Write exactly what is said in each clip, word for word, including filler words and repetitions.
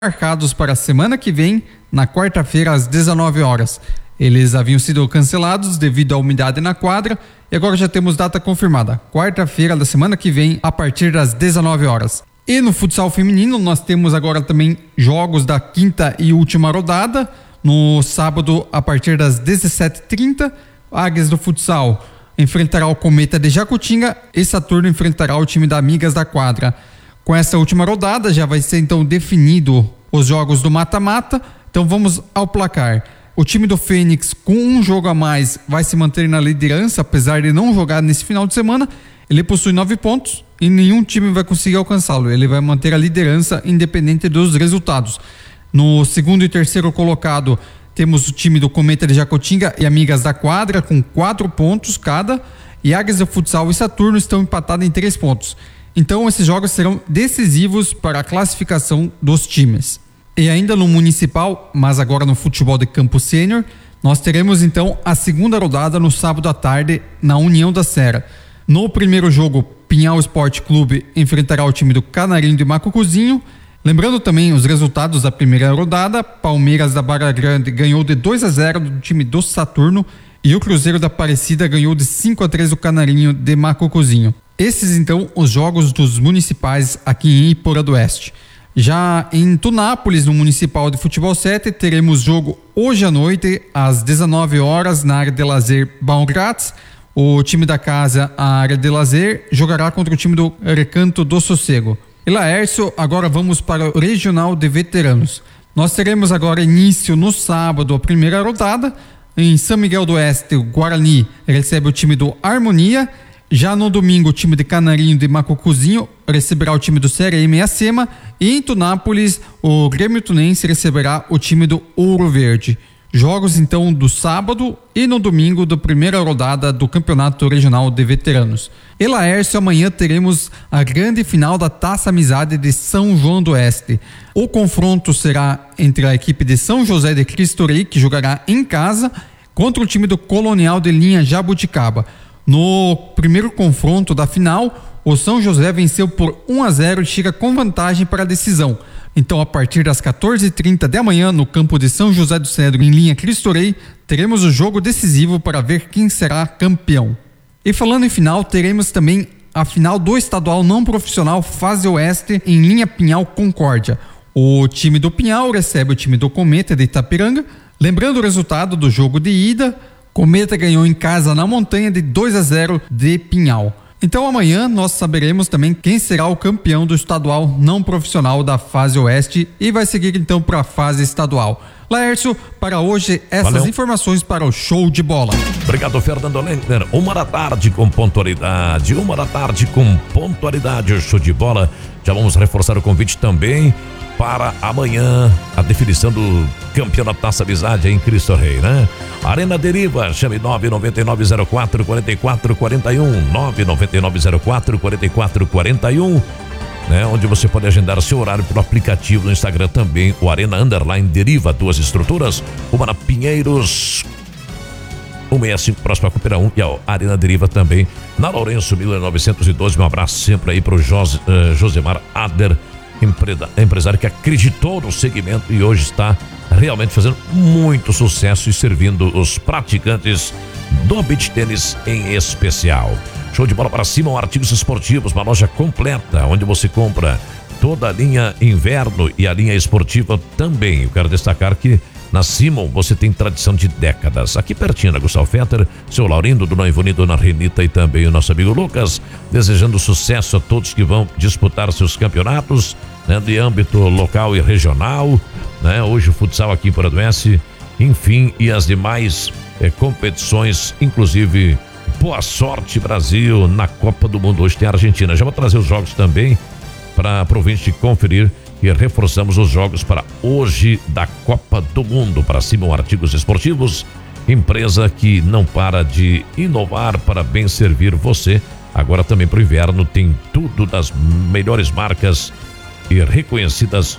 marcados para a semana que vem, na quarta-feira às dezenove horas. Eles haviam sido cancelados devido à umidade na quadra e agora já temos data confirmada, quarta-feira da semana que vem, a partir das dezenove horas. E no futsal feminino nós temos agora também jogos da quinta e última rodada. No sábado, a partir das dezessete e trinta, Águias do Futsal enfrentará o Cometa de Jacutinga e Saturno enfrentará o time da Amigas da Quadra. Com essa última rodada já vai ser então definido os jogos do mata-mata. Então vamos ao placar. O time do Fênix, com um jogo a mais, vai se manter na liderança, apesar de não jogar nesse final de semana. Ele possui nove pontos e nenhum time vai conseguir alcançá-lo. Ele vai manter a liderança independente dos resultados. No segundo e terceiro colocado, temos o time do Cometa de Jacutinga e Amigas da Quadra com quatro pontos cada. E Águias do Futsal e Saturno estão empatados em três pontos. Então esses jogos serão decisivos para a classificação dos times. E ainda no municipal, mas agora no futebol de campo sênior, nós teremos então a segunda rodada no sábado à tarde na União da Serra. No primeiro jogo, Pinhal Esporte Clube enfrentará o time do Canarinho de Macucuzinho. Lembrando também os resultados da primeira rodada, Palmeiras da Barra Grande ganhou de dois a zero do time do Saturno e o Cruzeiro da Aparecida ganhou de cinco a três do Canarinho de Macucuzinho. Esses então os jogos dos municipais aqui em Iporã do Oeste. Já em Tunápolis, no Municipal de Futebol sete, teremos jogo hoje à noite às dezenove horas na área de lazer Baum Grátis. O time da casa, a área de lazer, jogará contra o time do Recanto do Sossego. E Laércio, agora vamos para o Regional de Veteranos. Nós teremos agora início no sábado a primeira rodada. Em São Miguel do Oeste, o Guarani recebe o time do Harmonia. Já no domingo, o time de Canarinho de Macucuzinho receberá o time do C R M Acema. E em Tunápolis, o Grêmio Tunense receberá o time do Ouro Verde. Jogos então do sábado e no domingo da primeira rodada do Campeonato Regional de Veteranos. E Laércio, amanhã teremos a grande final da Taça Amizade de São João do Oeste. O confronto será entre a equipe de São José de Cristo Rei, que jogará em casa, contra o time do Colonial de Linha Jabuticaba. No primeiro confronto da final, o São José venceu por um a zero e chega com vantagem para a decisão. Então, a partir das quatorze e trinta de amanhã, no campo de São José do Cedro, em linha Cristo Rei, teremos o jogo decisivo para ver quem será campeão. E falando em final, teremos também a final do estadual não profissional Fase Oeste em linha Pinhal Concórdia. O time do Pinhal recebe o time do Cometa de Itapiranga. Lembrando o resultado do jogo de ida, Cometa ganhou em casa na Montanha de dois a zero de Pinhal. Então amanhã nós saberemos também quem será o campeão do estadual não profissional da fase oeste e vai seguir então para a fase estadual. Laércio, para hoje essas Valeu. informações para o show de bola. Obrigado, Fernando Lentner. Uma da tarde com pontualidade, uma da tarde com pontualidade, o show de bola. Já vamos reforçar o convite também para amanhã, a definição do campeão da Taça Amizade em Cristo Rei, né? Arena Deriva, chame nove nove nove zero quatro quatro quatro quatro um, nove nove nove zero quatro quatro quatro quatro um, né? Onde você pode agendar seu horário pelo aplicativo no Instagram também, o Arena Underline Deriva, duas estruturas, uma na Pinheiros cento e sessenta e cinco, próximo a Cooper um, e a Arena Deriva também na Lourenço mil novecentos e doze. Um abraço sempre aí pro Jos, uh, Josemar Ader, empresário que acreditou no segmento e hoje está realmente fazendo muito sucesso e servindo os praticantes do beach tênis em especial. Show de bola para cima, artigos esportivos, uma loja completa onde você compra toda a linha inverno e a linha esportiva também. Eu quero destacar que na Simon você tem tradição de décadas. Aqui pertinho, na Gustavo Fetter, seu Laurindo, Dona Ivone, Dona Renita e também o nosso amigo Lucas, desejando sucesso a todos que vão disputar seus campeonatos, né, de âmbito local e regional, né? Hoje o futsal aqui em Iporã do Oeste, enfim, e as demais eh, competições, inclusive boa sorte Brasil na Copa do Mundo. Hoje tem a Argentina. Já vou trazer os jogos também para o ouvinte conferir. E reforçamos os jogos para hoje da Copa do Mundo. Para cima, artigos esportivos, empresa que não para de inovar para bem servir você. Agora também para o inverno tem tudo das melhores marcas e reconhecidas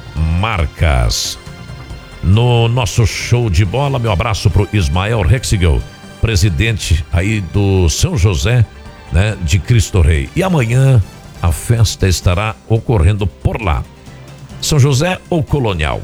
marcas. No nosso show de bola, meu abraço para o Ismael Rexigel, presidente aí do São José, né, de Cristo Rei. E amanhã a festa estará ocorrendo por lá. São José ou Colonial?